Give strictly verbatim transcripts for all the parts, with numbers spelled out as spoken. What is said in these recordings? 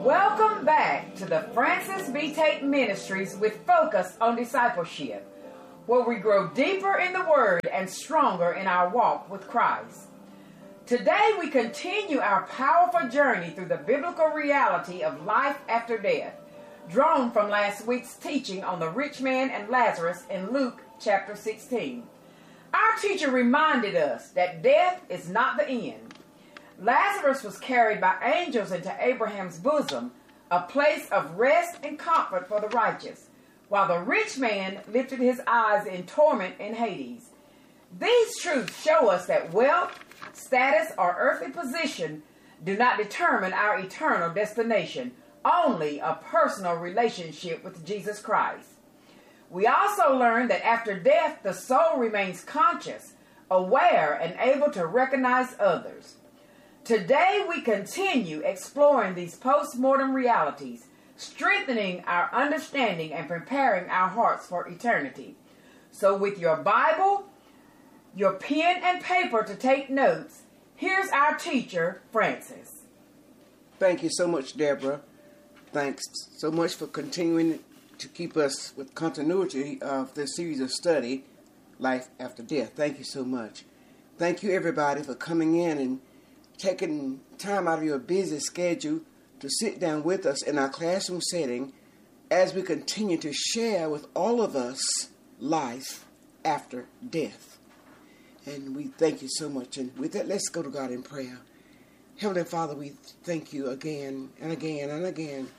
Welcome back to the Francis B. Tate Ministries with focus on discipleship, where we grow deeper in the Word and stronger in our walk with Christ. Today we continue our powerful journey through the biblical reality of life after death, drawn from last week's teaching on the rich man and Lazarus in Luke chapter sixteen. Our teacher reminded us that death is not the end. Lazarus was carried by angels into Abraham's bosom, a place of rest and comfort for the righteous, while the rich man lifted his eyes in torment in Hades. These truths show us that wealth, status, or earthly position do not determine our eternal destination, only a personal relationship with Jesus Christ. We also learn that after death, the soul remains conscious, aware, and able to recognize others. Today, we continue exploring these post-mortem realities, strengthening our understanding and preparing our hearts for eternity. So with your Bible, your pen and paper to take notes, here's our teacher, Francis. Thank you so much, Deborah. Thanks so much for continuing to keep us with continuity of this series of study, Life After Death. Thank you so much. Thank you, everybody, for coming in and taking time out of your busy schedule to sit down with us in our classroom setting as we continue to share with all of us life after death. And we thank you so much. And with that, let's go to God in prayer. Heavenly Father, we thank you again and again and again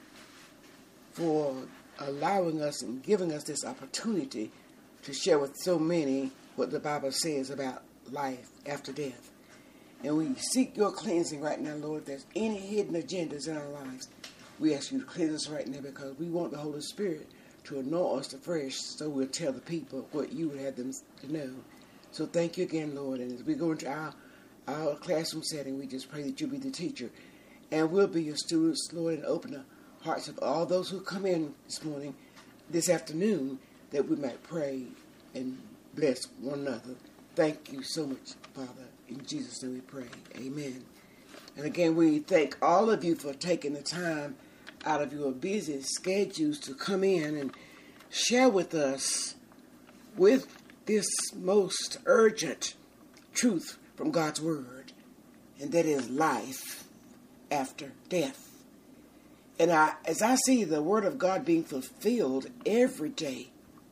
for allowing us and giving us this opportunity to share with so many what the Bible says about life after death. And we seek your cleansing right now, Lord. If there's any hidden agendas in our lives, we ask you to cleanse us right now because we want the Holy Spirit to anoint us afresh so we'll tell the people what you would have them to know. So thank you again, Lord. And as we go into our, our classroom setting, we just pray that you'll be the teacher. And we'll be your students, Lord, and open the hearts of all those who come in this morning, this afternoon, that we might pray and bless one another. Thank you so much, Father. In Jesus' name we pray. Amen. And again, we thank all of you for taking the time out of your busy schedules to come in and share with us with this most urgent truth from God's Word, and that is life after death. And I, as I see the Word of God being fulfilled every day,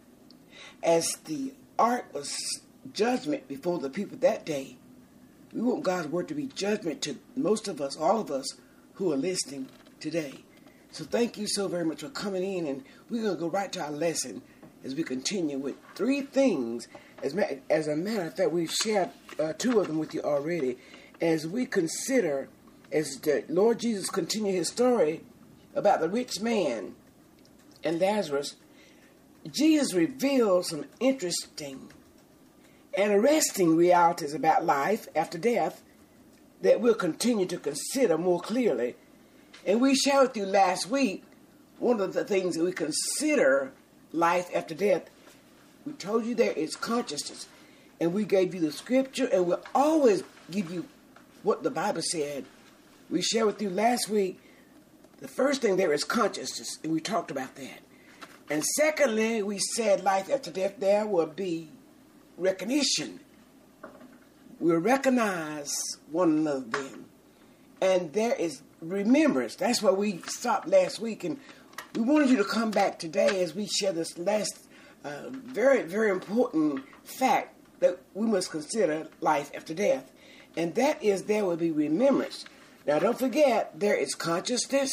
as the ark was judgment before the people that day, we want God's Word to be judgment to most of us, all of us who are listening today. So thank you so very much for coming in, and we're going to go right to our lesson as we continue with three things. As, ma- as a matter of fact, we've shared uh, two of them with you already. As we consider, as the Lord Jesus continued his story about the rich man and Lazarus, Jesus revealed some interesting and arresting realities about life after death that we'll continue to consider more clearly. And we shared with you last week one of the things that we consider life after death. We told you there is consciousness, and we gave you the scripture, and we'll always give you what the Bible said. We shared with you last week the first thing there is consciousness, and we talked about that. And secondly, we said life after death there will be recognition. We'll recognize one another then. And there is remembrance. That's why we stopped last week. And we wanted you to come back today as we share this last uh, very, very important fact that we must consider life after death. And that is there will be remembrance. Now don't forget, there is consciousness,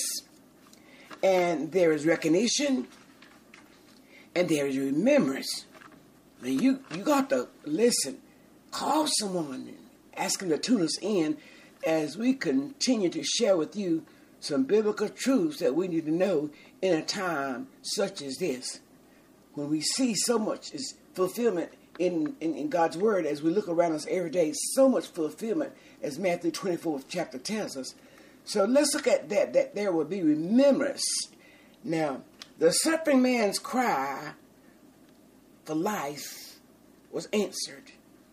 and there is recognition, and there is remembrance. Now, you, you got to listen. Call someone and ask them to tune us in as we continue to share with you some biblical truths that we need to know in a time such as this. When we see so much is fulfillment in, in, in God's Word, as we look around us every day, so much fulfillment as Matthew twenty-fourth chapter tells us. So let's look at that, that there will be remembrance. Now, the suffering man's cry for life was answered.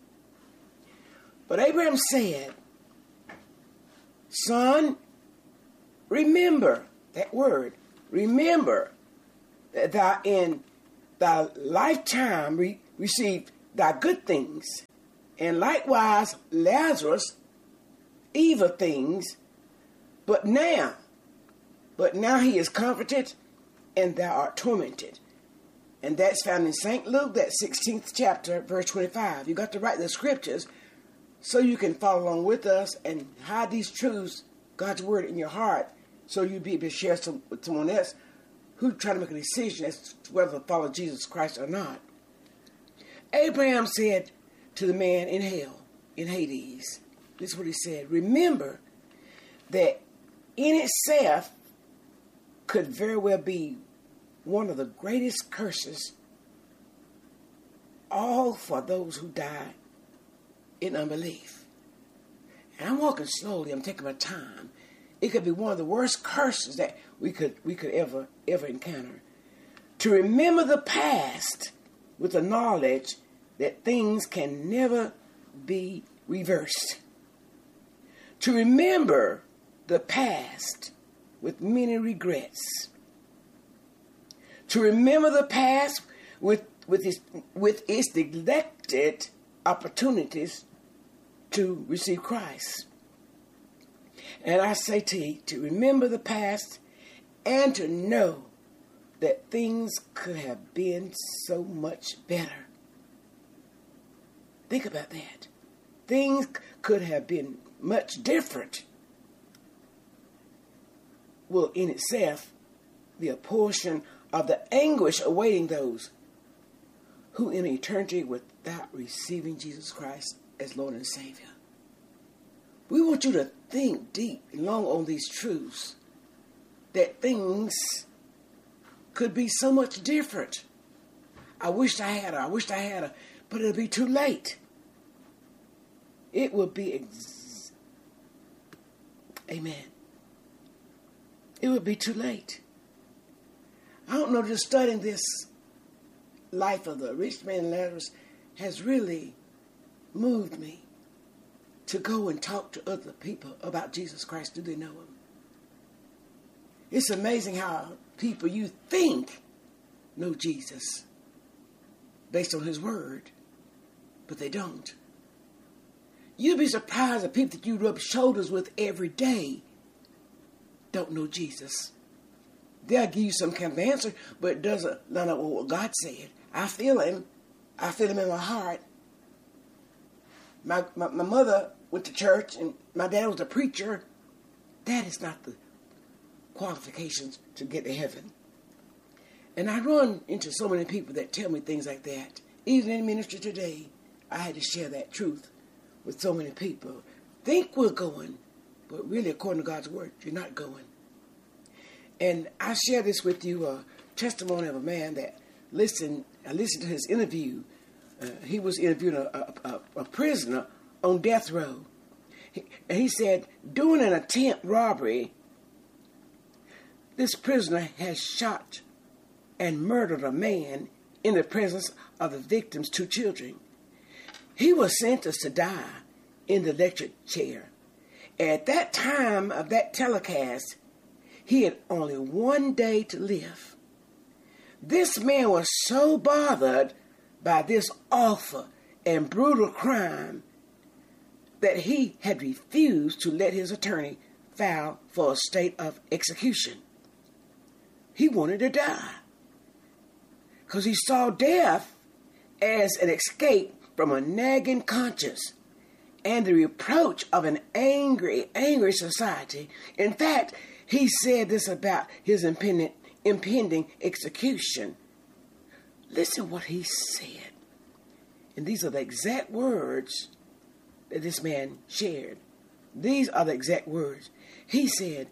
But Abraham said, "Son, remember that word, remember that thou in thy lifetime re- received thy good things, and likewise Lazarus evil things, but now, but now he is comforted, and thou art tormented. And that's found in Saint Luke, that sixteenth chapter, verse twenty-five. You got to write the scriptures so you can follow along with us and hide these truths, God's word, in your heart, so you'll be able to share some with someone else who's trying to make a decision as to whether to follow Jesus Christ or not. Abraham said to the man in hell, in Hades, this is what he said: remember that in itself could very well be one of the greatest curses, all for those who die in unbelief. And I'm walking slowly, I'm taking my time. It could be one of the worst curses that we could we could ever, ever encounter. To remember the past with the knowledge that things can never be reversed. To remember the past with many regrets. To remember the past with, with, its, with its neglected opportunities to receive Christ. And I say to you, to remember the past and to know that things could have been so much better. Think about that. Things could have been much different. Will in itself be a portion of the anguish awaiting those who in eternity without receiving Jesus Christ as Lord and Savior. We want you to think deep and long on these truths, that things could be so much different. I wished I had her, I wished I had her, but it'll be too late. It will be, ex- amen. It would be too late. I don't know, just studying this life of the rich man Lazarus has really moved me to go and talk to other people about Jesus Christ. Do they know him? It's amazing how people you think know Jesus based on his word, but they don't. You'd be surprised at people that you rub shoulders with every day don't know Jesus. They'll give you some kind of answer, but it doesn't line up with what God said. I feel him. I feel him in my heart. My, my, my mother went to church, and my dad was a preacher. That is not the qualifications to get to heaven. And I run into so many people that tell me things like that. Even in ministry today, I had to share that truth with so many people. Think we're going, but really, according to God's word, you're not going. And I share this with you, a testimony of a man that listened, I listened to his interview. Uh, he was interviewing a, a, a prisoner on death row. He, and he said, during an attempt robbery, this prisoner has shot and murdered a man in the presence of the victim's two children. He was sentenced to die in the electric chair. At that time of that telecast, he had only one day to live. This man was so bothered by this awful and brutal crime that he had refused to let his attorney file for a state of execution. He wanted to die because he saw death as an escape from a nagging conscience and the reproach of an angry, angry society. In fact, he said this about his impending, impending execution. Listen what he said. And these are the exact words that this man shared. These are the exact words. He said,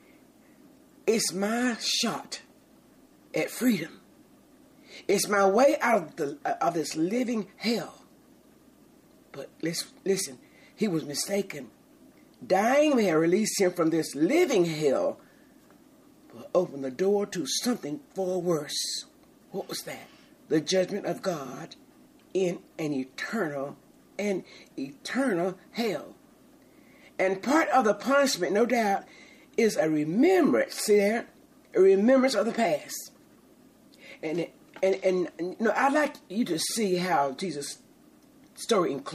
it's my shot at freedom. It's my way out of, the, of this living hell. But let's, listen, he was mistaken. Dying may have released him from this living hell, but opened the door to something far worse. What was that? The judgment of God in an eternal and eternal hell. And part of the punishment, no doubt, is a remembrance. See there? a remembrance of the past. And and and you know, I'd like you to see how Jesus' story includes